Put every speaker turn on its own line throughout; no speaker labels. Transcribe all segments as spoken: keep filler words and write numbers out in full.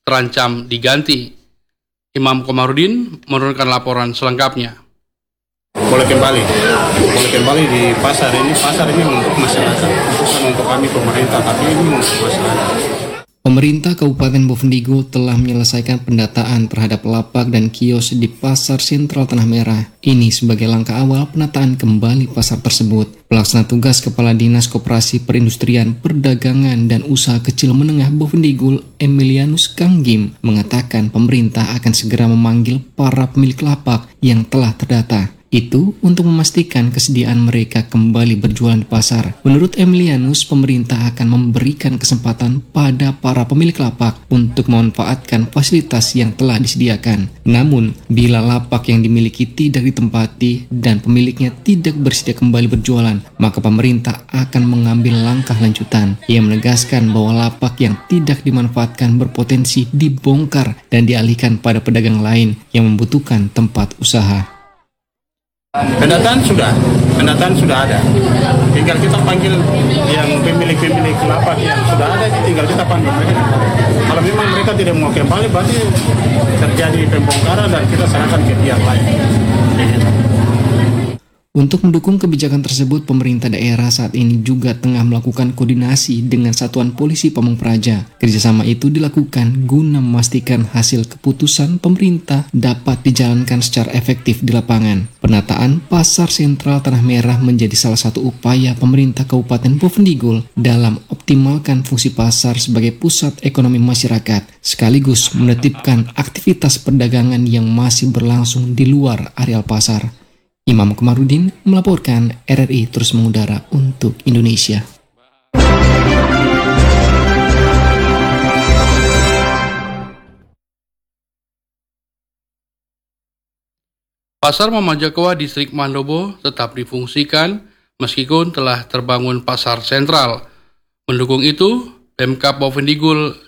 terancam diganti. Imam Komarudin menurunkan laporan selengkapnya.
Boleh kembali, boleh kembali di pasar ini. Pasar ini untuk masyarakat, bukan untuk kami pemerintah, tapi ini untuk masyarakat.
Pemerintah Kabupaten Bovendigul telah menyelesaikan pendataan terhadap lapak dan kios di Pasar Sentral Tanah Merah. Ini sebagai langkah awal penataan kembali pasar tersebut. Pelaksana tugas Kepala Dinas Koperasi Perindustrian, Perdagangan dan Usaha Kecil Menengah Bovendigul, Emilianus Kanggim, mengatakan pemerintah akan segera memanggil para pemilik lapak yang telah terdata. Itu untuk memastikan kesediaan mereka kembali berjualan di pasar. Menurut Emilianus, pemerintah akan memberikan kesempatan pada para pemilik lapak untuk memanfaatkan fasilitas yang telah disediakan. Namun, bila lapak yang dimiliki tidak ditempati dan pemiliknya tidak bersedia kembali berjualan, maka pemerintah akan mengambil langkah lanjutan. Ia menegaskan bahwa lapak yang tidak dimanfaatkan berpotensi dibongkar dan dialihkan pada pedagang lain yang membutuhkan tempat usaha.
Pendataan sudah, pendataan sudah ada. Tinggal kita panggil yang pemilik-pemilik lapak yang sudah ada, tinggal kita panggil mereka. Kalau memang mereka tidak mau kembali, berarti terjadi pembongkaran dan kita serahkan ke pihak lain.
Untuk mendukung kebijakan tersebut, pemerintah daerah saat ini juga tengah melakukan koordinasi dengan Satuan Polisi Pamong Praja. Kerjasama itu dilakukan guna memastikan hasil keputusan pemerintah dapat dijalankan secara efektif di lapangan. Penataan Pasar Sentral Tanah Merah menjadi salah satu upaya pemerintah Kabupaten Bovendigul dalam optimalkan fungsi pasar sebagai pusat ekonomi masyarakat, sekaligus menetipkan aktivitas perdagangan yang masih berlangsung di luar areal pasar. Imam Komarudin melaporkan, R R I terus mengudara untuk Indonesia.
Pasar Mamajakowa Distrik Mandobo tetap difungsikan meskipun telah terbangun pasar sentral. Mendukung itu, Pemkab Bovendigul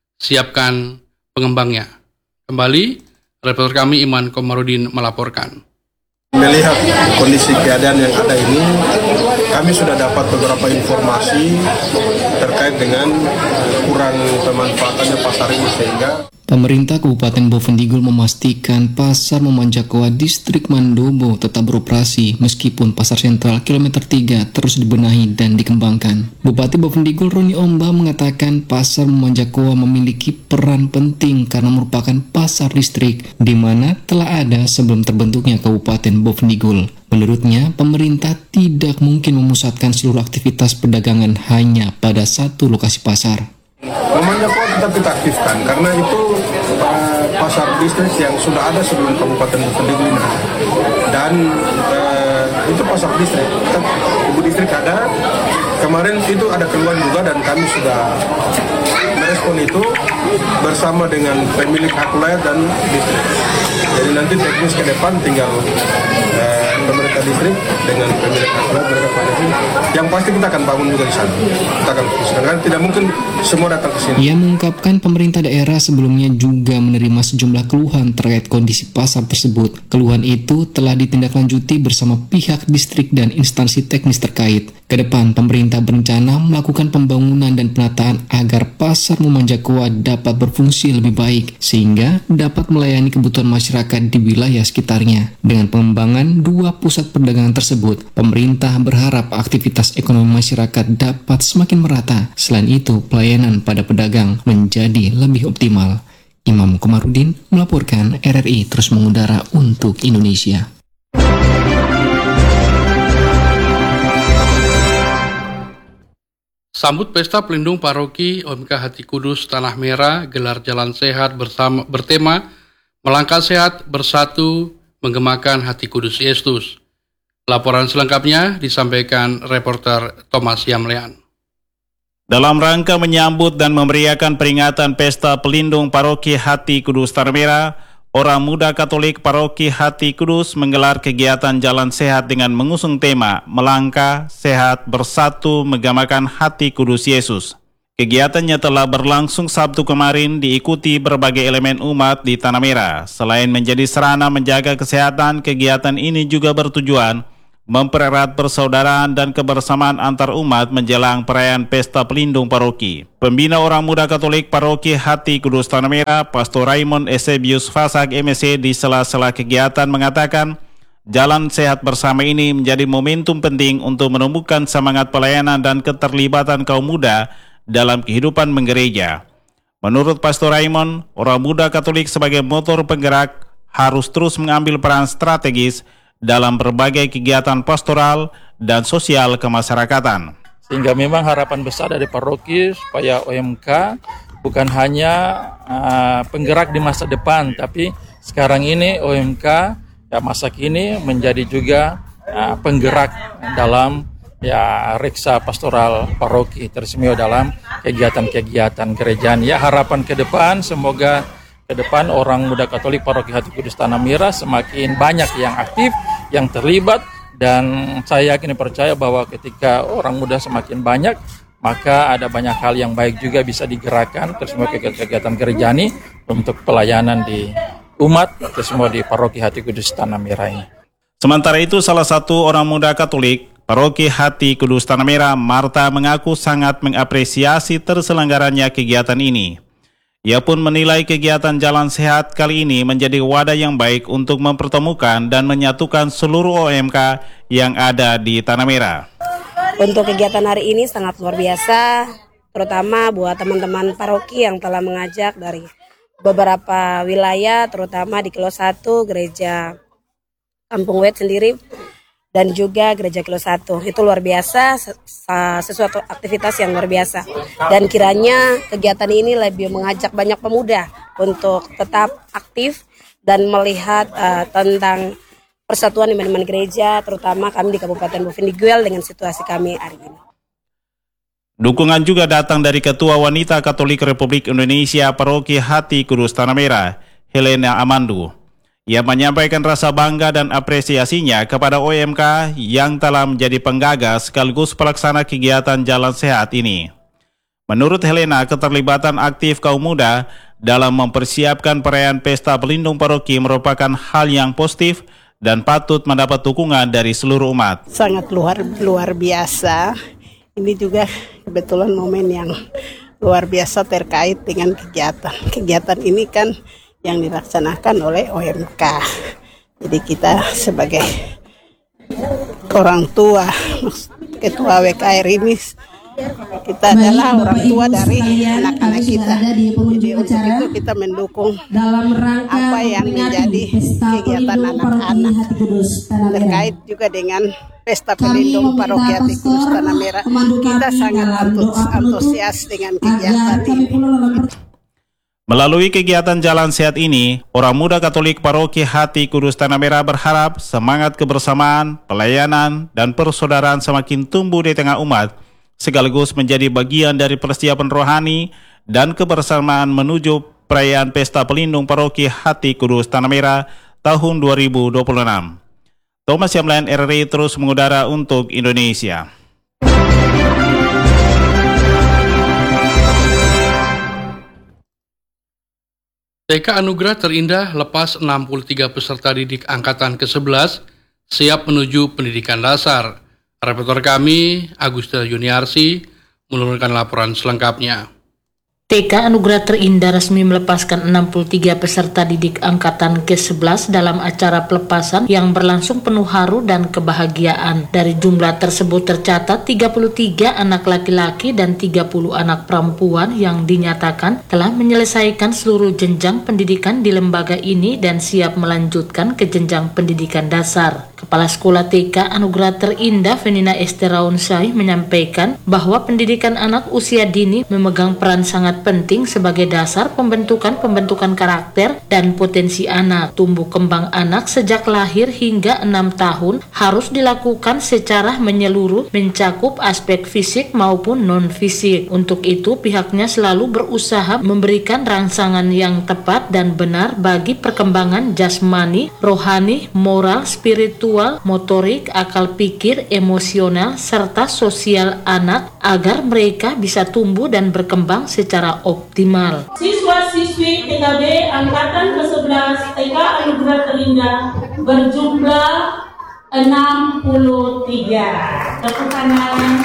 siapkan pengembangnya. Kembali, reporter kami Iman Komarudin melaporkan.
Melihat kondisi keadaan yang ada ini, kami sudah dapat beberapa informasi terkait dengan kurang pemanfaatannya pasar ini, sehingga
Pemerintah Kabupaten Bovendigul memastikan Pasar Mamajakowa Distrik Mandobo tetap beroperasi meskipun Pasar Sentral Kilometer tiga terus dibenahi dan dikembangkan. Bupati Bovendigul Roni Omba mengatakan Pasar Mamajakowa memiliki peran penting karena merupakan pasar distrik di mana telah ada sebelum terbentuknya Kabupaten Bovendigul. Menurutnya, pemerintah tidak mungkin memusatkan seluruh aktivitas perdagangan hanya pada satu lokasi pasar.
Mamajakowa tetap kita aktifkan karena itu uh, pasar distrik yang sudah ada sebelum Kabupaten Bovendigul ini, dan uh, itu pasar distrik, ibu distrik ada. Kemarin itu ada keluhan juga dan kami sudah merespon itu bersama dengan pemilik hak wilayah dan distrik. Jadi nanti teknis ke depan tinggal uh, pemerintah distrik dengan pemilik hak wilayah mereka koordinasi. Yang pasti kita akan bangun juga di sana. Kita akan fokuskan kan tidak mungkin semua datang ke sini.
Ia mengungkapkan pemerintah daerah sebelumnya juga menerima sejumlah keluhan terkait kondisi pasar tersebut. Keluhan itu telah ditindaklanjuti bersama pihak distrik dan instansi teknis terkait. Kedepan, pemerintah berencana melakukan pembangunan dan penataan agar Pasar Mamajakowa dapat berfungsi lebih baik, sehingga dapat melayani kebutuhan masyarakat di wilayah sekitarnya. Dengan pengembangan dua pusat perdagangan tersebut, pemerintah berharap aktivitas ekonomi masyarakat dapat semakin merata. Selain itu, pelayanan pada pedagang menjadi lebih optimal. Imam Komarudin melaporkan, R R I terus mengudara untuk Indonesia.
Sambut Pesta Pelindung Paroki O M K Hati Kudus Tanah Merah gelar jalan sehat bersama bertema Melangkah Sehat Bersatu Menggemakan Hati Kudus Yesus. Laporan selengkapnya disampaikan reporter Thomas Yamlean.
Dalam rangka menyambut dan memeriahkan peringatan Pesta Pelindung Paroki Hati Kudus Tanah Merah, Orang Muda Katolik Paroki Hati Kudus menggelar kegiatan jalan sehat dengan mengusung tema Melangkah Sehat Bersatu Menggemakan Hati Kudus Yesus. Kegiatannya telah berlangsung Sabtu kemarin diikuti berbagai elemen umat di Tanah Merah. Selain menjadi sarana menjaga kesehatan, kegiatan ini juga bertujuan mempererat persaudaraan dan kebersamaan antar umat menjelang perayaan Pesta Pelindung Paroki. Pembina Orang Muda Katolik Paroki Hati Kudus Tanah Merah, Pastor Raymond Eusebius Fasak M S C di sela-sela kegiatan mengatakan, jalan sehat bersama ini menjadi momentum penting untuk menumbuhkan semangat pelayanan dan keterlibatan kaum muda dalam kehidupan menggereja. Menurut Pastor Raymond, orang muda Katolik sebagai motor penggerak harus terus mengambil peran strategis dalam berbagai kegiatan pastoral dan sosial kemasyarakatan.
Sehingga memang harapan besar dari paroki supaya O M K bukan hanya uh, penggerak di masa depan, tapi sekarang ini O M K ya masa kini menjadi juga uh, penggerak dalam ya reksa pastoral paroki, tersembunyi dalam kegiatan-kegiatan gerejaan. Ya harapan ke depan semoga ke depan orang muda Katolik Paroki Hati Kudus Tanah Merah semakin banyak yang aktif, yang terlibat, dan saya yakin percaya bahwa ketika orang muda semakin banyak, maka ada banyak hal yang baik juga bisa digerakkan terus semua kegiatan-kegiatan gerejani untuk pelayanan di umat, terus semua di Paroki Hati Kudus Tanah Merah ini.
Sementara itu, salah satu orang muda Katolik Paroki Hati Kudus Tanah Merah, Marta, mengaku sangat mengapresiasi terselenggaranya kegiatan ini. Ia pun menilai kegiatan Jalan Sehat kali ini menjadi wadah yang baik untuk mempertemukan dan menyatukan seluruh O M K yang ada di Tanah Merah.
Untuk kegiatan hari ini sangat luar biasa, terutama buat teman-teman paroki yang telah mengajak dari beberapa wilayah, terutama di Kilo satu, Gereja Kampung Wet sendiri, dan juga Gereja Kilo satu. Itu luar biasa, sesuatu aktivitas yang luar biasa. Dan kiranya kegiatan ini lebih mengajak banyak pemuda untuk tetap aktif dan melihat uh, tentang persatuan iman-iman gereja, terutama kami di Kabupaten Bovendigul dengan situasi kami hari ini.
Dukungan juga datang dari Ketua Wanita Katolik Republik Indonesia Paroki Hati Kudus Tanah Merah, Helena Amandu. Ia menyampaikan rasa bangga dan apresiasinya kepada O M K yang telah menjadi penggagas sekaligus pelaksana kegiatan Jalan Sehat ini. Menurut Helena, keterlibatan aktif kaum muda dalam mempersiapkan perayaan Pesta Pelindung Paroki merupakan hal yang positif dan patut mendapat dukungan dari seluruh umat.
Sangat luar luar biasa. Ini juga kebetulan momen yang luar biasa terkait dengan kegiatan. Kegiatan ini kan yang dilaksanakan oleh O M K. Jadi kita sebagai orang tua, ketua W K R ini, kita adalah orang tua dari anak-anak kita. Jadi untuk itu kita mendukung apa yang menjadi kegiatan anak-anak terkait juga dengan Pesta Pelindung Paroki Hati Kudus Tanah Merah. Kita sangat antusias dengan kegiatan ini.
Melalui kegiatan Jalan Sehat ini, orang muda Katolik Paroki Hati Kudus Tanah Merah berharap semangat kebersamaan, pelayanan, dan persaudaraan semakin tumbuh di tengah umat, sekaligus menjadi bagian dari persiapan rohani dan kebersamaan menuju perayaan Pesta Pelindung Paroki Hati Kudus Tanah Merah tahun dua ribu dua puluh enam. Thomas Yamlan, R R I terus mengudara untuk Indonesia.
T K Anugerah Terindah lepas enam puluh tiga peserta didik angkatan ke sebelas siap menuju pendidikan dasar. Reporter kami, Agustina Juniarsi, menurunkan laporan selengkapnya.
T K Anugerah Terindah resmi melepaskan enam puluh tiga peserta didik angkatan ke sebelas dalam acara pelepasan yang berlangsung penuh haru dan kebahagiaan. Dari jumlah tersebut tercatat tiga puluh tiga anak laki-laki dan tiga puluh anak perempuan yang dinyatakan telah menyelesaikan seluruh jenjang pendidikan di lembaga ini dan siap melanjutkan ke jenjang pendidikan dasar. Kepala Sekolah T K Anugerah Terindah Venina Esteraunsyah menyampaikan bahwa pendidikan anak usia dini memegang peran sangat penting sebagai dasar pembentukan-pembentukan karakter dan potensi anak. Tumbuh kembang anak sejak lahir hingga enam tahun harus dilakukan secara menyeluruh, mencakup aspek fisik maupun non-fisik. Untuk itu, pihaknya selalu berusaha memberikan rangsangan yang tepat dan benar bagi perkembangan jasmani, rohani, moral, spiritual, motorik, akal pikir, emosional, serta sosial anak agar mereka bisa tumbuh dan berkembang secara optimal.
Siswa-siswi T K B Angkatan ke sebelas T K Anugerah Terindah berjumlah enam puluh tiga. Tepuk tangan.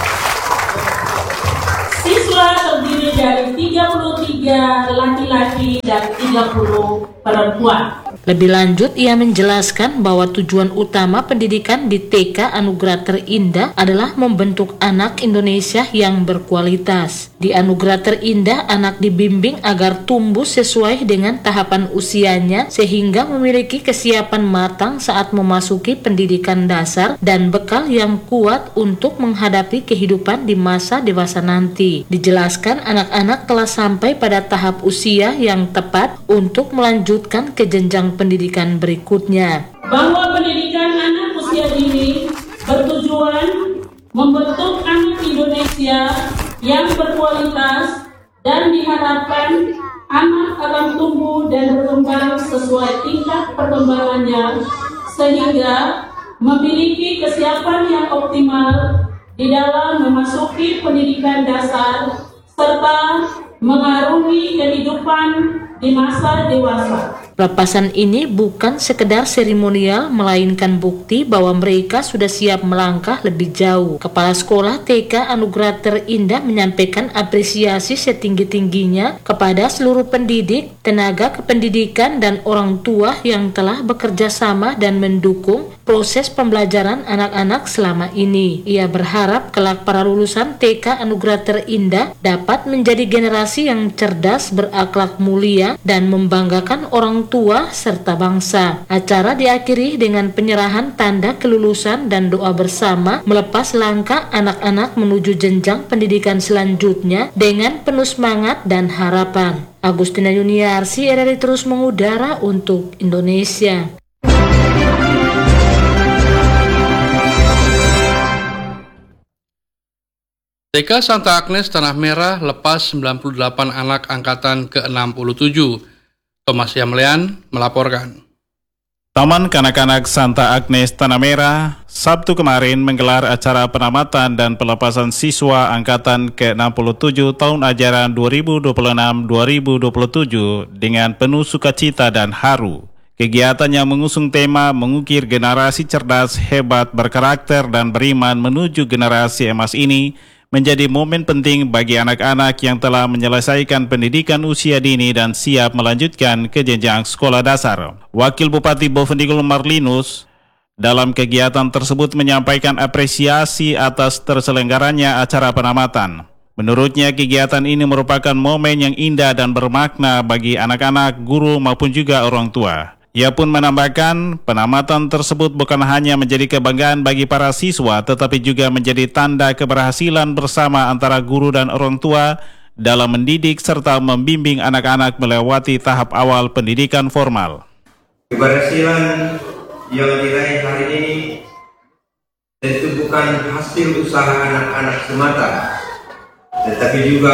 Siswa terdiri dari tiga puluh tiga laki-laki dan tiga puluh perempuan.
Lebih lanjut, ia menjelaskan bahwa tujuan utama pendidikan di T K Anugerah Terindah adalah membentuk anak Indonesia yang berkualitas. Di Anugerah Terindah, anak dibimbing agar tumbuh sesuai dengan tahapan usianya sehingga memiliki kesiapan matang saat memasuki pendidikan dasar dan bekal yang kuat untuk menghadapi kehidupan di masa dewasa nanti. Dijelaskan anak-anak telah sampai pada tahap usia yang tepat untuk melanjutkan ke jenjang pendidikan berikutnya.
Bahwa pendidikan anak usia dini bertujuan membentuk anak Indonesia yang berkualitas dan diharapkan anak akan tumbuh dan berkembang sesuai tingkat perkembangannya sehingga memiliki kesiapan yang optimal di dalam memasuki pendidikan dasar serta mengarungi kehidupan di masa dewasa.
Pelepasan ini bukan sekedar seremonial, melainkan bukti bahwa mereka sudah siap melangkah lebih jauh. Kepala Sekolah T K Anugerah Terindah menyampaikan apresiasi setinggi-tingginya kepada seluruh pendidik, tenaga kependidikan, dan orang tua yang telah bekerja sama dan mendukung proses pembelajaran anak-anak selama ini. Ia berharap kelak para lulusan T K Anugerah Terindah dapat menjadi generasi yang cerdas, berakhlak mulia, dan membanggakan orang tua serta bangsa. Acara diakhiri dengan penyerahan tanda kelulusan dan doa bersama melepas langkah anak-anak menuju jenjang pendidikan selanjutnya dengan penuh semangat dan harapan. Agustina Yuniarsi, R R I terus mengudara untuk Indonesia.
T K Santa Agnes Tanah Merah lepas sembilan puluh delapan anak angkatan ke enam puluh tujuh. Thomas Yamlean melaporkan.
Taman Kanak-Kanak Santa Agnes Tanah Merah Sabtu kemarin menggelar acara penamatan dan pelepasan siswa angkatan ke enam puluh tujuh tahun ajaran dua ribu dua puluh enam dua ribu dua puluh tujuh dengan penuh sukacita dan haru. Kegiatan yang mengusung tema mengukir generasi cerdas, hebat, berkarakter, dan beriman menuju generasi emas ini menjadi momen penting bagi anak-anak yang telah menyelesaikan pendidikan usia dini dan siap melanjutkan ke jenjang sekolah dasar. Wakil Bupati Bovendigul Marlinus dalam kegiatan tersebut menyampaikan apresiasi atas terselenggaranya acara penamatan. Menurutnya, kegiatan ini merupakan momen yang indah dan bermakna bagi anak-anak, guru maupun juga orang tua. Ia pun menambahkan, penamatan tersebut bukan hanya menjadi kebanggaan bagi para siswa, tetapi juga menjadi tanda keberhasilan bersama antara guru dan orang tua dalam mendidik serta membimbing anak-anak melewati tahap awal pendidikan formal.
Keberhasilan yang diraih hari ini tentu bukan hasil usaha anak-anak semata, tetapi juga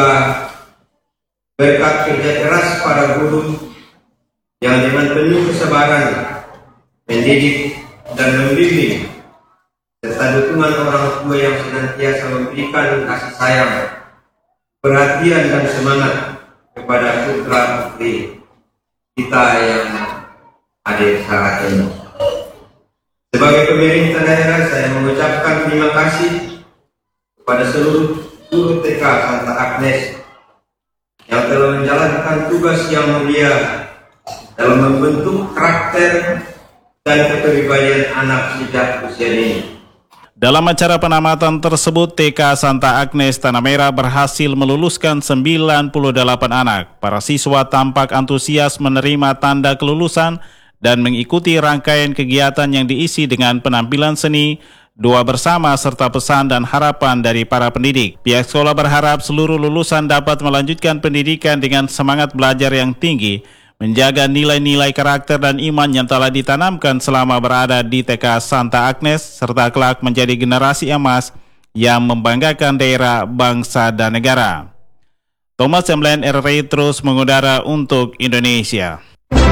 berkat kerja keras para guru yang dengan penuh kesabaran mendidik dan membimbing serta dukungan orang tua yang senantiasa memberikan kasih sayang, perhatian dan semangat kepada putra putri kita yang hadir saat ini. Sebagai pemerintah daerah, saya mengucapkan terima kasih kepada seluruh guru T K Santa Agnes yang telah menjalankan tugas yang mulia dalam membentuk karakter dan kepribadian anak sejak usia dini.
Dalam acara penamatan tersebut, T K Santa Agnes Tanah Merah berhasil meluluskan sembilan puluh delapan anak. Para siswa tampak antusias menerima tanda kelulusan dan mengikuti rangkaian kegiatan yang diisi dengan penampilan seni, doa bersama serta pesan dan harapan dari para pendidik. Pihak sekolah berharap seluruh lulusan dapat melanjutkan pendidikan dengan semangat belajar yang tinggi, menjaga nilai-nilai karakter dan iman yang telah ditanamkan selama berada di T K Santa Agnes, serta kelak menjadi generasi emas yang membanggakan daerah, bangsa, dan negara. Thomas Yamlean, R R I terus mengudara untuk Indonesia.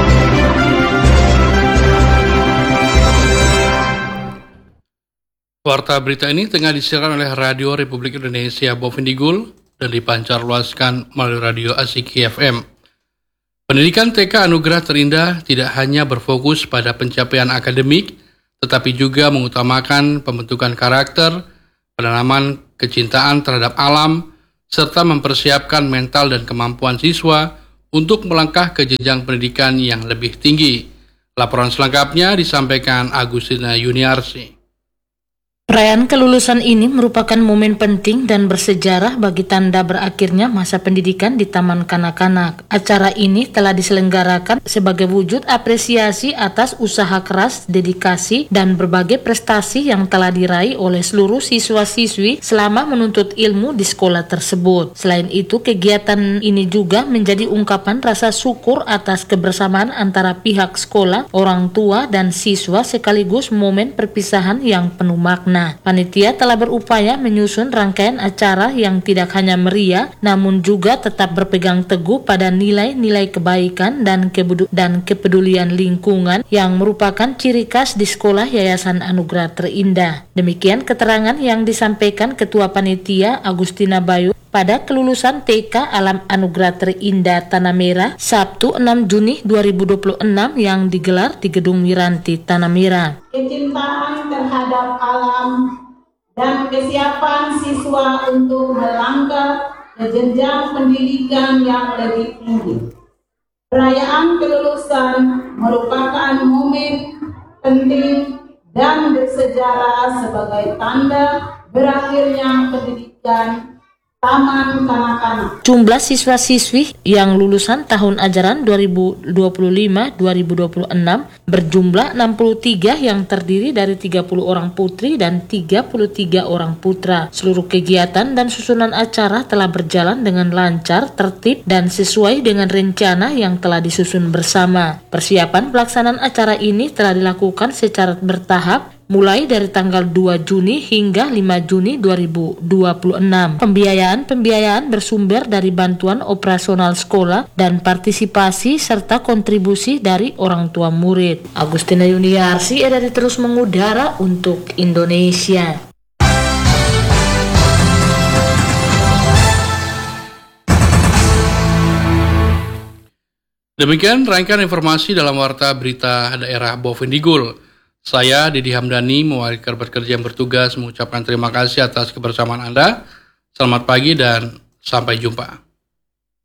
Warta berita ini tengah disiarkan oleh Radio Republik Indonesia Bovendigul dan dipancarluaskan melalui Radio Asiki F M. Pendidikan T K Anugerah Terindah tidak hanya berfokus pada pencapaian akademik, tetapi juga mengutamakan pembentukan karakter, penanaman kecintaan terhadap alam, serta mempersiapkan mental dan kemampuan siswa untuk melangkah ke jenjang pendidikan yang lebih tinggi. Laporan selengkapnya disampaikan Agustina Yuniarsi.
Perayaan kelulusan ini merupakan momen penting dan bersejarah bagi tanda berakhirnya masa pendidikan di Taman Kanak-Kanak. Acara ini telah diselenggarakan sebagai wujud apresiasi atas usaha keras, dedikasi, dan berbagai prestasi yang telah diraih oleh seluruh siswa-siswi selama menuntut ilmu di sekolah tersebut. Selain itu, kegiatan ini juga menjadi ungkapan rasa syukur atas kebersamaan antara pihak sekolah, orang tua, dan siswa sekaligus momen perpisahan yang penuh makna. Panitia telah berupaya menyusun rangkaian acara yang tidak hanya meriah, namun juga tetap berpegang teguh pada nilai-nilai kebaikan dan, kebedu- dan kepedulian lingkungan yang merupakan ciri khas di sekolah Yayasan Anugerah Terindah. Demikian keterangan yang disampaikan Ketua Panitia Agustina Bayu pada kelulusan T K Alam Anugerah Terindah Tanah Merah Sabtu enam Juni dua ribu dua puluh enam yang digelar di Gedung Miranti Tanah Merah.
Kecintaan terhadap alam dan kesiapan siswa untuk melangkah ke jenjang pendidikan yang lebih tinggi. Perayaan kelulusan merupakan momen penting dan bersejarah sebagai tanda berakhirnya pendidikan Taman Kanak-Kanak.
Jumlah siswa-siswi yang lulusan tahun ajaran dua ribu dua puluh lima dua ribu dua puluh enam berjumlah enam puluh tiga yang terdiri dari tiga puluh orang putri dan tiga puluh tiga orang putra. Seluruh kegiatan dan susunan acara telah berjalan dengan lancar, tertib, dan sesuai dengan rencana yang telah disusun bersama. Persiapan pelaksanaan acara ini telah dilakukan secara bertahap mulai dari tanggal dua Juni hingga lima Juni dua ribu dua puluh enam. Pembiayaan-pembiayaan bersumber dari bantuan operasional sekolah dan partisipasi serta kontribusi dari orang tua murid. Agustina Yuniarsi dari Terus Mengudara untuk Indonesia.
Demikian rangkaian informasi dalam Warta Berita Daerah Bovendigul. Saya, Didi Hamdani, mewakili kerabat kerja yang bertugas mengucapkan terima kasih atas kebersamaan Anda. Selamat pagi dan sampai jumpa.